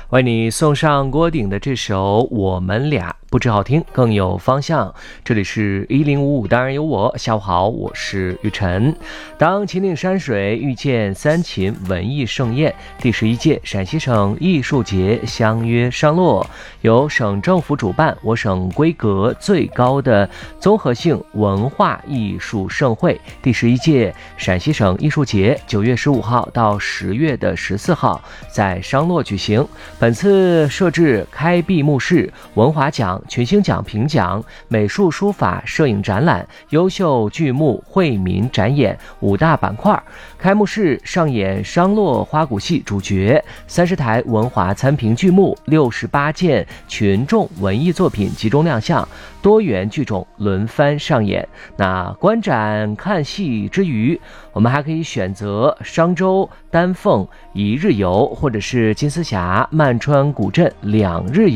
为你送上郭顶的这首《我们俩》，不止好听，更有方向。这里是1055，当然有我。下午好，我是玉晨。当秦岭山水遇见三秦文艺盛宴，第11届陕西省艺术节相约商洛，由省政府主办，我省规格最高的综合性文化艺术盛会。第11届陕西省艺术节9月15号到10月14号在商洛举行。本次设置开闭幕式、文华奖、群星奖评奖、美术书法摄影展览、优秀剧目惠民展演5大板块。开幕式上演商洛花鼓戏主角，30台文华参评剧目，68件群众文艺作品集中亮相，多元剧种轮番上演。那观展看戏之余，我们还可以选择商州、丹凤1日游，或者是金丝峡、曼川古镇2日游。